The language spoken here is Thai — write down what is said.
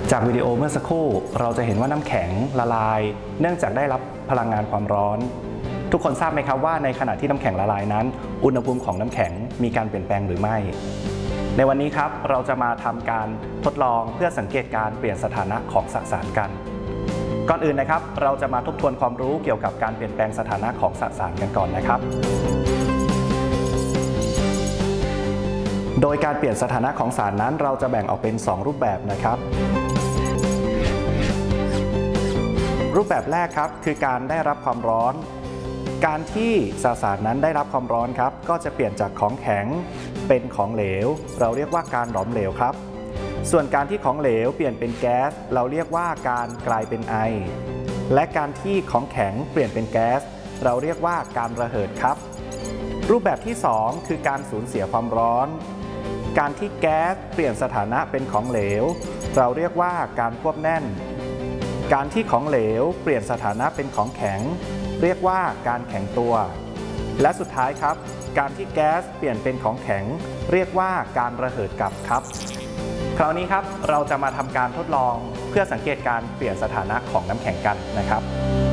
จากวิดีโอเมื่อสักครู่เราจะเห็นว่าน้ำแข็งละลายเนื่องจากได้รับพลังงานความร้อนทุกคนทราบไหมครับว่าในขณะที่น้ำแข็งละลายนั้นอุณหภูมิของน้ำแข็งมีการเปลี่ยนแปลงหรือไม่ในวันนี้ครับเราจะมาทำการทดลองเพื่อสังเกตการเปลี่ยนสถานะของสสารกันก่อนอื่นนะครับเราจะมาทบทวนความรู้เกี่ยวกับการเปลี่ยนแปลงสถานะของสสารกันก่อนนะครับโดยการเปลี่ยนสถานะของสารนั้นเราจะแบ่งออกเป็น2รูปแบบนะครับรูปแบบแรกครับคือการได้รับความร้อนการที่สสารนั้นได้รับความร้อนครับก็จะเปลี่ยนจากของแข็งเป็นของเหลวเราเรียกว่าการหลอมเหลวครับส่วนการที่ของเหลวเปลี่ยนเป็นแก๊สเราเรียกว่าการกลายเป็นไอและการที่ของแข็งเปลี่ยนเป็นแก๊สเราเรียกว่าการระเหิดครับรูปแบบที่2คือการสูญเสียความร้อนการที่แก๊สเปลี่ยนสถานะเป็นของเหลวเราเรียกว่าการควบแน่นการที่ของเหลวเปลี่ยนสถานะเป็นของแข็งเรียกว่าการแข็งตัวและสุดท้ายครับการที่แก๊สเปลี่ยนเป็นของแข็งเรียกว่าการระเหิดกลับครับคราวนี้ครับเราจะมาทำการทดลองเพื่อสังเกตการเปลี่ยนสถานะของน้ำแข็งกันนะครับ